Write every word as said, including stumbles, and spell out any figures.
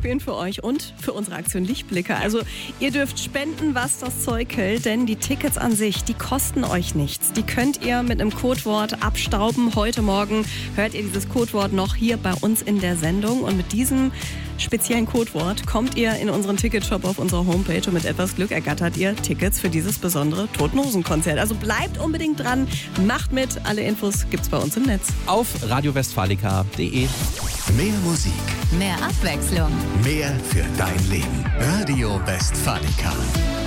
spielen für euch und für unsere Aktion Lichtblicke. Also ihr dürft spenden, was das Zeug hält, denn die Tickets an sich, die kosten euch nichts. Die könnt ihr mit einem Codewort abstauben. Heute Morgen hört ihr dieses Codewort noch hier bei uns in der Sendung. Und mit diesem speziellen Codewort kommt ihr in unseren Ticketshop auf unserer Homepage und mit etwas Glück ergattert ihr Tickets für dieses besondere Toten Hosen Konzert. Also bleibt unbedingt dran, macht mit. Alle Infos gibt's bei uns im Netz. Auf radiowestfalica punkt de. Mehr Musik, mehr Abwechslung, mehr für dein Leben. Radio Westfalica.